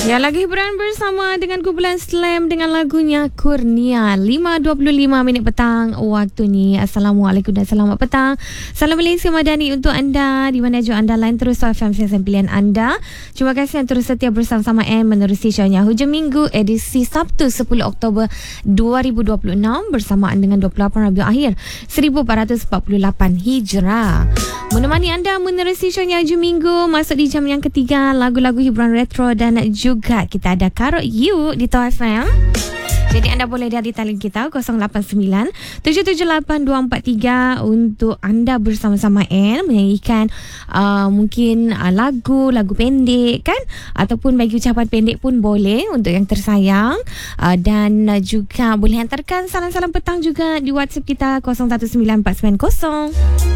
Ya, lagi hiburan bersama dengan kumpulan Slam dengan lagunya Kurnia. 5.25 minit petang waktu ni. Assalamualaikum dan selamat petang. Salam Malaysia Madani untuk anda di mana juga anda lain terus FM stesen pilihan anda. Terima kasih yang terus setia bersama N menerusi shownya Hujung Minggu edisi Sabtu 10 Oktober 2026 bersamaan dengan 28 Rabiul Akhir 1448 Hijrah. Menemani anda menerusi shownya Hujung Minggu masuk di jam yang ketiga, lagu-lagu hiburan retro dan juga kita ada Karok You di Tau FM. Jadi anda boleh dari talian kita 089 778 243 untuk anda bersama-sama N menyanyikan mungkin lagu pendek kan, ataupun bagi ucapan pendek pun boleh untuk yang tersayang, dan juga boleh hantarkan salam-salam petang juga di WhatsApp kita 019490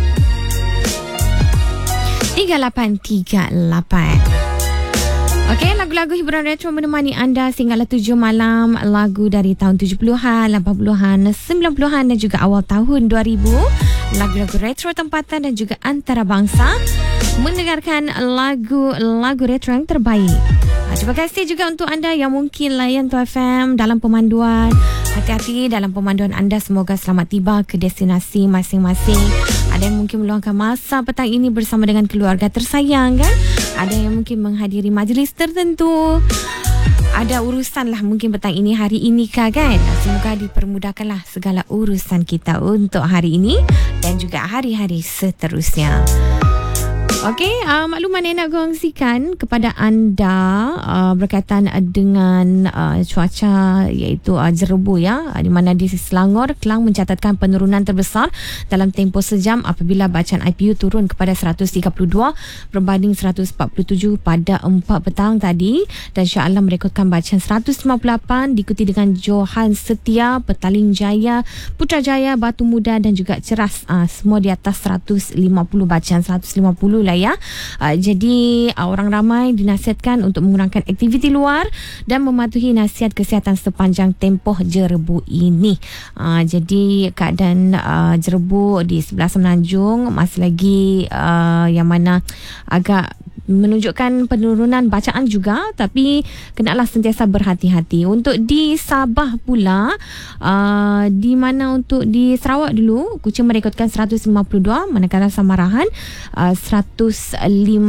3838. Okey, lagu-lagu hiburan retro menemani anda sehinggalah 7 malam. Lagu dari tahun 70-an, 80-an, 90-an dan juga awal tahun 2000. Lagu-lagu retro tempatan dan juga antarabangsa. Mendengarkan lagu-lagu retro yang terbaik. Terima kasih juga untuk anda yang mungkin layan Tau FM dalam pemanduan. Hati-hati dalam pemanduan anda. Semoga selamat tiba ke destinasi masing-masing. Ada yang mungkin meluangkan masa petang ini bersama dengan keluarga tersayang kan. Ada yang mungkin menghadiri majlis tertentu. Ada urusan lah mungkin petang ini, hari ini kah kan. Semoga dipermudahkanlah segala urusan kita untuk hari ini dan juga hari-hari seterusnya. Okey, makluman yang nak kongsikan kepada anda berkaitan dengan cuaca iaitu jerebu ya, di mana di Selangor, Kelang mencatatkan penurunan terbesar dalam tempoh sejam apabila bacaan IPU turun kepada 132 berbanding 147 pada 4 petang tadi, dan Shah Alam merekodkan bacaan 158 diikuti dengan Johan Setia, Petaling Jaya, Putrajaya, Batu Muda dan juga Ceras, semua di atas 150 bacaan, 150 lah ya. Jadi orang ramai dinasihatkan untuk mengurangkan aktiviti luar dan mematuhi nasihat kesihatan sepanjang tempoh jerebu ini. Jadi keadaan jerebu di sebelah Semenanjung masih lagi yang mana agak menunjukkan penurunan bacaan juga, tapi kenalah sentiasa berhati-hati. Untuk di Sabah pula, di mana untuk di Sarawak dulu, Kuching merekodkan 152, manakala Samarahan 150,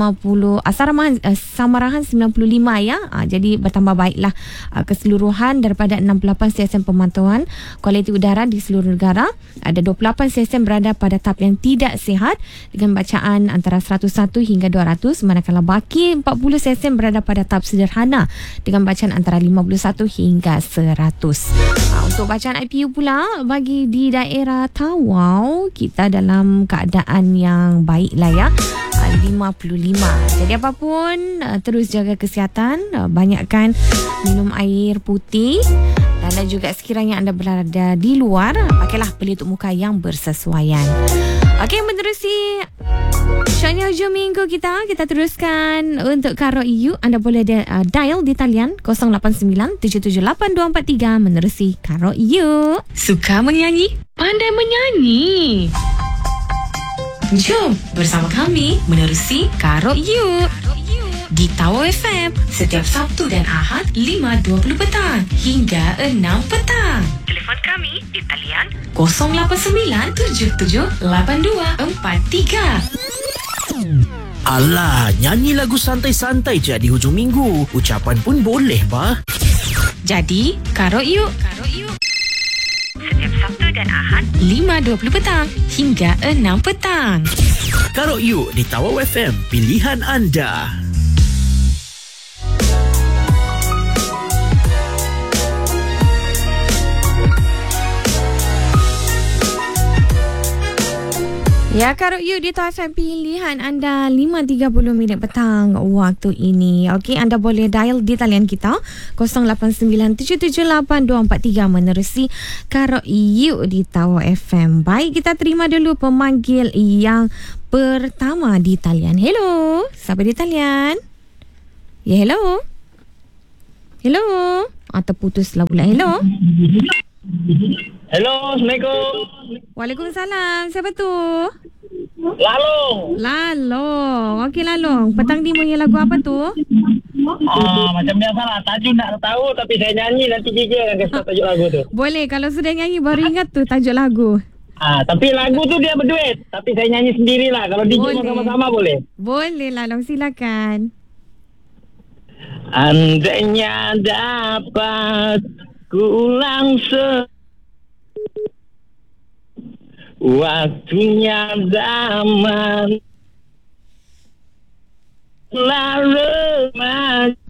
Samarahan 95 ya. Jadi bertambah baiklah keseluruhan daripada 68 stesen pemantauan kualiti udara di seluruh negara. Ada 28 stesen berada pada tahap yang tidak sihat dengan bacaan antara 101 hingga 200, manakala baki 40 stesen berada pada tahap sederhana dengan bacaan antara 51 hingga 100. Untuk bacaan IPU pula bagi di daerah Tawau, kita dalam keadaan yang baik lah ya, 55. Jadi apapun, terus jaga kesihatan, banyakkan minum air putih, dan juga sekiranya anda berada di luar, pakailah pelitup muka yang bersesuaian. Okey, menerusi shownya Hujung Minggu kita teruskan untuk Karok You. Anda boleh dial di talian 089 778 243 menerusi Karok You. Suka menyanyi? Pandai menyanyi? Jom bersama kami menerusi Karok You di Tau FM setiap Sabtu dan Ahad 5.20 petang hingga 6 petang. Telefon kami di talian 089778243. Alah, nyanyi lagu santai-santai je di hujung minggu. Ucapan pun boleh bah. Jadi, Karok You setiap Sabtu dan Ahad 5.20 petang hingga 6 petang. Karok You di Tawau FM, pilihan anda. Ya, Karok You di Tau FM, pilihan anda 5.30 minit petang waktu ini. Okey, anda boleh dial di talian kita 0897782243 menerusi Karok You di Tau FM. Baik, kita terima dulu pemanggil yang pertama di talian. Hello, siapa di talian? Ya, hello. Hello. Terputuslah pula. Hello. Hello, Assalamualaikum. Waalaikumsalam. Siapa tu? Lalong. Lalong. Okey Lalong. Petang ni punya lagu apa tu? Macam biasalah. Tajuk nak tahu tapi saya nyanyi nanti Gigi akan kasih tahu tajuk lagu tu. Boleh. Kalau sudah nyanyi baru ingat tu tajuk lagu. Tapi lagu tu dia berduet. Tapi saya nyanyi sendirilah. Kalau DJ Boleh. sama-sama boleh. Boleh Lalong, silakan. Andainya dapat kuulang waktunya zaman lalu